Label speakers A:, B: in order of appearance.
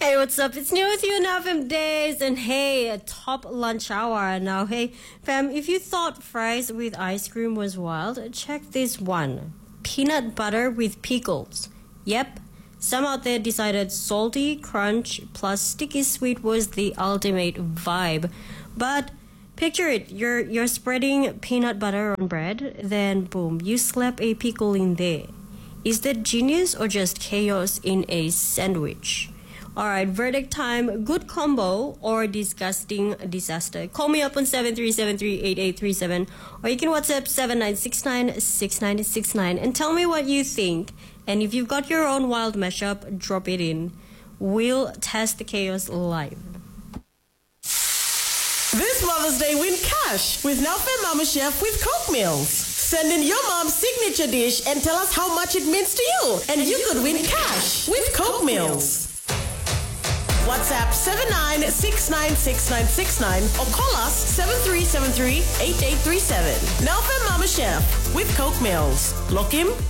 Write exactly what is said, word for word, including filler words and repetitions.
A: Hey, what's up? It's New with you in F M Days, and hey, a top lunch hour now. Hey, fam, if you thought fries with ice cream was wild, check this one: peanut butter with pickles. Yep, some out there decided salty crunch plus sticky sweet was the ultimate vibe. But picture it: you're you're spreading peanut butter on bread, then boom, you slap a pickle in there. Is that genius or just chaos in a sandwich? Alright, verdict time: good combo or disgusting disaster? Call me up on seven three seven three, eight eight three seven, or you can WhatsApp seven nine six nine, six nine six nine and tell me what you think. And if you've got your own wild mashup, drop it in. We'll test the chaos live.
B: This Mother's Day, win cash with Nelfem Mama Chef with Coke Meals. Send in your mom's signature dish and tell us how much it means to you, and you could win cash with Coke Meals. WhatsApp seven nine six nine six nine six nine or call us seven three seven three, eight eight three seven. Nelfem Mama Chef with Coke Meals. Lock him.